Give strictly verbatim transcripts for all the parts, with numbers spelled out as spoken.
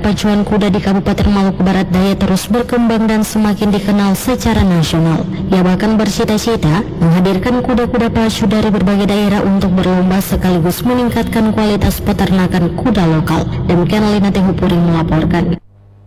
Ajang pacuan kuda di Kabupaten Maluku Barat Daya terus berkembang dan semakin dikenal secara nasional. Ia bahkan bercita-cita menghadirkan kuda-kuda pacu dari berbagai daerah untuk berlomba sekaligus meningkatkan kualitas peternakan kuda lokal. Demikian Lina Tehupuri melaporkan.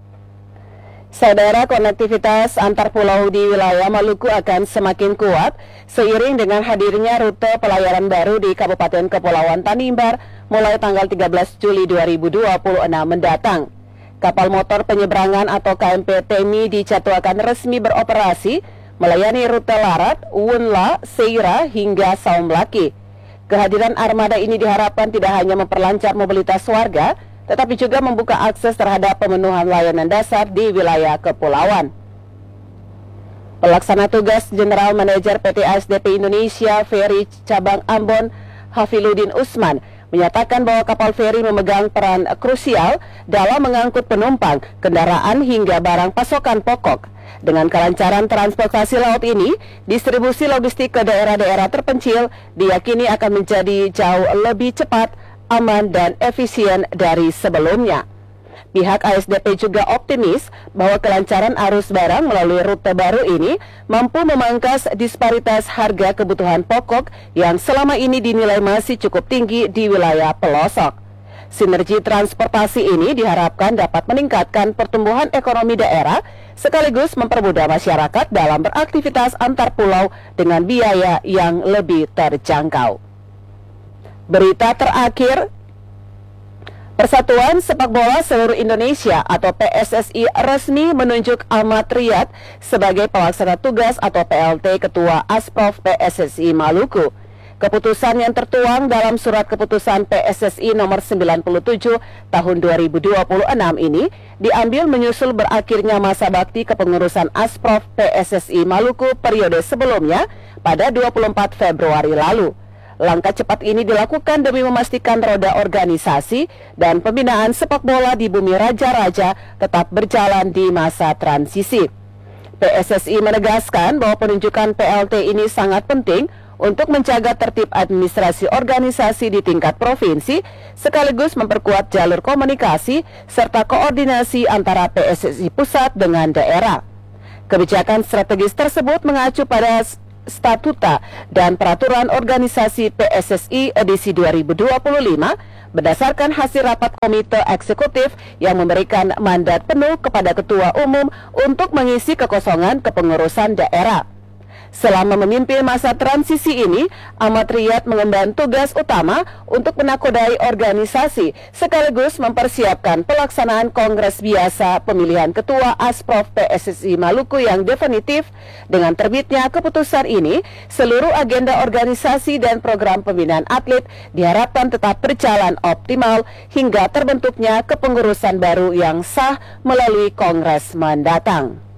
Saudara, konektivitas antar pulau di wilayah Maluku akan semakin kuat seiring dengan hadirnya rute pelayaran baru di Kabupaten Kepulauan Tanimbar mulai tanggal tiga belas Juli dua ribu dua puluh enam mendatang. Kapal motor penyeberangan atau K M P Temi dijadwalkan resmi beroperasi melayani rute Larat, Wunla, Seira hingga Saumlaki. Kehadiran armada ini diharapkan tidak hanya memperlancar mobilitas warga, tetapi juga membuka akses terhadap pemenuhan layanan dasar di wilayah kepulauan. Pelaksana tugas General Manager P T A S D P Indonesia Ferry Cabang Ambon, Hafiludin Usman, menyatakan bahwa kapal feri memegang peran krusial dalam mengangkut penumpang, kendaraan hingga barang pasokan pokok. Dengan kelancaran transportasi laut ini, distribusi logistik ke daerah-daerah terpencil diyakini akan menjadi jauh lebih cepat, aman dan efisien dari sebelumnya. Pihak A S D P juga optimis bahwa kelancaran arus barang melalui rute baru ini mampu memangkas disparitas harga kebutuhan pokok yang selama ini dinilai masih cukup tinggi di wilayah pelosok. Sinergi transportasi ini diharapkan dapat meningkatkan pertumbuhan ekonomi daerah sekaligus mempermudah masyarakat dalam beraktivitas antar pulau dengan biaya yang lebih terjangkau. Berita terakhir, Persatuan Sepak Bola Seluruh Indonesia atau P S S I resmi menunjuk Ahmad Riyad sebagai pelaksana tugas atau P L T Ketua Asprof P S S I Maluku. Keputusan yang tertuang dalam Surat Keputusan P S S I nomor sembilan puluh tujuh tahun dua ribu dua puluh enam ini diambil menyusul berakhirnya masa bakti kepengurusan Asprof P S S I Maluku periode sebelumnya pada dua puluh empat Februari lalu. Langkah cepat ini dilakukan demi memastikan roda organisasi dan pembinaan sepak bola di bumi raja-raja tetap berjalan di masa transisi. P S S I menegaskan bahwa penunjukan P L T ini sangat penting untuk menjaga tertib administrasi organisasi di tingkat provinsi, sekaligus memperkuat jalur komunikasi serta koordinasi antara P S S I pusat dengan daerah. Kebijakan strategis tersebut mengacu pada Statuta dan Peraturan Organisasi P S S I edisi dua ribu dua puluh lima berdasarkan hasil rapat komite eksekutif yang memberikan mandat penuh kepada Ketua Umum untuk mengisi kekosongan kepengurusan daerah. Selama memimpin masa transisi ini, Ahmad Riyad mengemban tugas utama untuk menakodai organisasi sekaligus mempersiapkan pelaksanaan Kongres Biasa Pemilihan Ketua Asprof P S S I Maluku yang definitif. Dengan terbitnya keputusan ini, seluruh agenda organisasi dan program pembinaan atlet diharapkan tetap berjalan optimal hingga terbentuknya kepengurusan baru yang sah melalui Kongres mendatang.